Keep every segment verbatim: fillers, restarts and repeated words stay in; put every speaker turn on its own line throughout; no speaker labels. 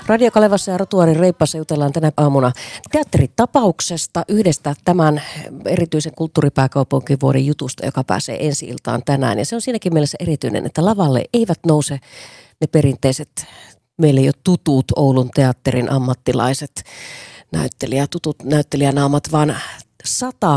Radio Kalevassa ja Rotuaarin Reippassa jutellaan tänä aamuna teatteritapauksesta, yhdestä tämän erityisen kulttuuripääkaupunkivuoden jutusta, joka pääsee ensi-iltaan tänään. Ja se on siinäkin mielessä erityinen, että lavalle eivät nouse ne perinteiset, meille jo tutut Oulun teatterin ammattilaiset näyttelijä, tutut näyttelijänaamat, vaan sata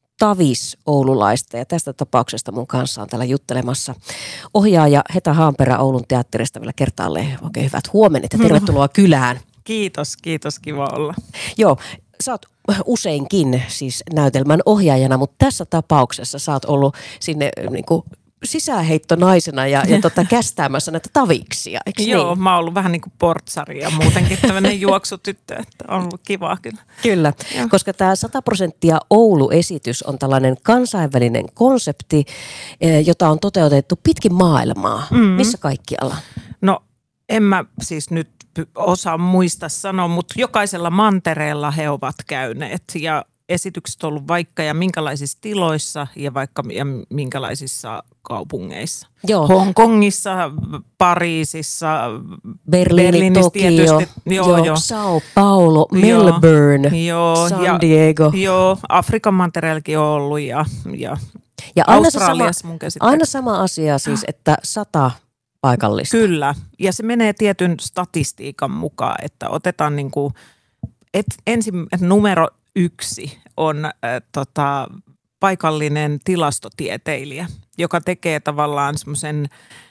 tavis-oululaista. Ja tästä tapauksesta mun kanssa on täällä juttelemassa ohjaaja Heta Haanperä Oulun teatterista vielä kertaalleen. Oikein hyvät huomenet ja tervetuloa kylään.
Kiitos, kiitos, kiva olla.
Joo, sä oot useinkin siis näytelmän ohjaajana, mutta tässä tapauksessa sä oot ollut sinne niin kuin sisäänheittonaisena ja, ja tota, kästäämässä näitä taviksia, eikö
Joo,
niin?
mä oon ollut vähän niin kuin portsari ja muutenkin tämmöinen juoksutyttö, että on ollut kivaa kyllä.
Kyllä,
Joo.
Koska tämä sata prosenttia Oulu-esitys on tällainen kansainvälinen konsepti, jota on toteutettu pitkin maailmaa. Mm-hmm. Missä kaikkialla?
No en mä siis nyt osaa muista sanoa, mutta jokaisella mantereella he ovat käyneet ja esitykset on ollut vaikka ja minkälaisissa tiloissa ja vaikka ja minkälaisissa kaupungeissa.
Joo.
Hongkongissa, Pariisissa,
Berliini,
Berliinissä
Tokio,
tietysti. Joo,
joo,
joo.
Sao Paulo, Melbourne,
joo,
San
ja,
Diego.
Joo, Afrikan mantereellakin on ollut ja, ja,
ja aina
Australiassa
sama,
mun käsittääkseni.
aina sama asia siis, että sata paikallista.
Kyllä, ja se menee tietyn statistiikan mukaan, että otetaan niin kuin, et, ensin numero yksi on äh, tota, paikallinen tilastotieteilijä, joka tekee tavallaan semmoisen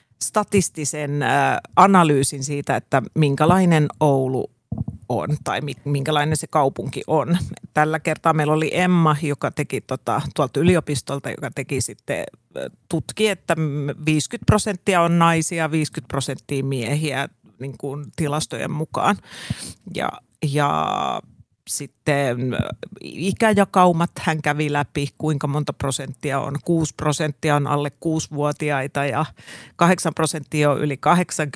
statistisen äh, analyysin siitä, että minkälainen Oulu on tai minkälainen se kaupunki on. Tällä kertaa meillä oli Emma, joka teki tota, tuolta yliopistolta, joka teki sitten tutki, että viisikymmentä prosenttia on naisia, viisikymmentä prosenttia miehiä niin kuin tilastojen mukaan. Ja, ja sitten ikäjakaumat hän kävi läpi, kuinka monta prosenttia on. kuusi prosenttia on alle kuusivuotiaita ja kahdeksan prosenttia on yli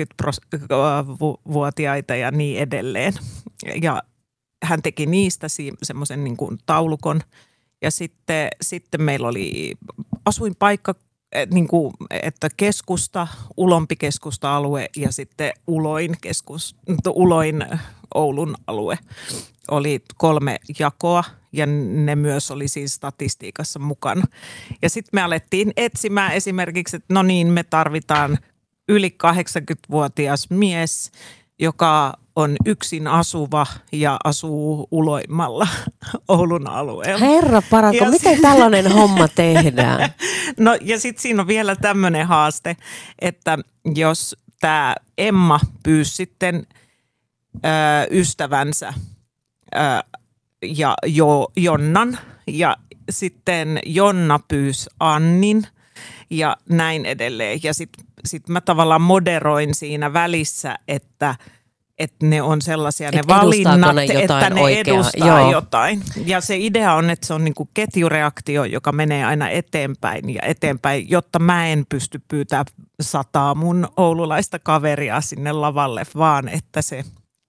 kahdeksankymmentävuotiaita ja niin edelleen. Ja hän teki niistä semmoisen niin kuin taulukon. Ja sitten, sitten meillä oli asuinpaikka, niin kuin, että keskusta, ulompi keskusta-alue ja sitten uloin, keskus, uloin Oulun alue. Oli kolme jakoa ja ne myös oli siis statistiikassa mukana. Ja sitten me alettiin etsimään esimerkiksi, että no niin, me tarvitaan yli kahdeksankymmentävuotias mies, joka on yksin asuva ja asuu uloimmalla Oulun alueella.
Herra paranko,
ja
miten
sit...
tällainen homma tehdään?
No ja sitten siinä on vielä tämmöinen haaste, että jos tämä Emma pyysi sitten ö, ystävänsä ö, ja jo, Jonnan ja sitten Jonna pyysi Annin ja näin edelleen. Ja sitten sit mä tavallaan moderoin siinä välissä, että että ne on sellaisia ne valinnat,
ne
että ne
oikeaa.
edustaa
Joo.
jotain. Ja se idea on, että se on niinku ketjureaktio, joka menee aina eteenpäin ja eteenpäin, jotta mä en pysty pyytämään sataa mun oululaista kaveria sinne lavalle, vaan että se,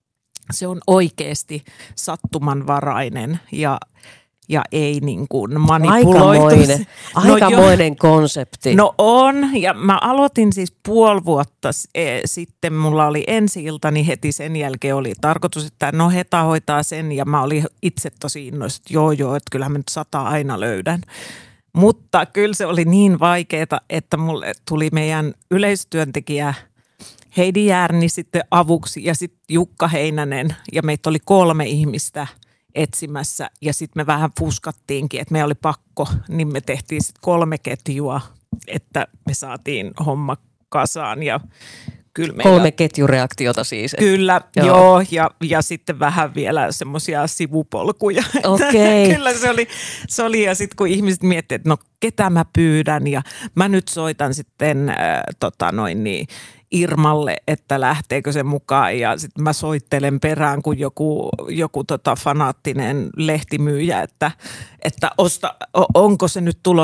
se on oikeasti sattumanvarainen ja Ja ei niin kuin manipuloitu.
Aikamoinen, aikamoinen no konsepti.
No on, ja mä aloitin siis puoli vuotta e, sitten, mulla oli ensi-iltani heti sen jälkeen oli tarkoitus, että no Heta hoitaa sen, ja mä olin itse tosi innoissa, että joo joo, että kyllähän mä nyt sata aina löydän. Mutta kyllä se oli niin vaikeaa, että mulle tuli meidän yleistyöntekijä Heidi Järni sitten avuksi, ja sitten Jukka Heinänen, ja meitä oli kolme ihmistä etsimässä ja sitten me vähän fuskattiinkin, että me oli pakko, niin me tehtiin sitten kolme ketjua, että me saatiin homma kasaan ja kyllä meillä...
Kolme ketjureaktiota siis.
Kyllä, joo, joo ja, ja sitten vähän vielä semmoisia sivupolkuja.
Okei.
Kyllä se oli, se oli ja sitten kun ihmiset miettivät, että no ketä mä pyydän ja mä nyt soitan sitten äh, tota noin niin, Irmalle, että lähteekö se mukaan ja sitten mä soittelen perään kuin joku, joku tota fanaattinen lehtimyyjä, että, että osta, onko se nyt tulo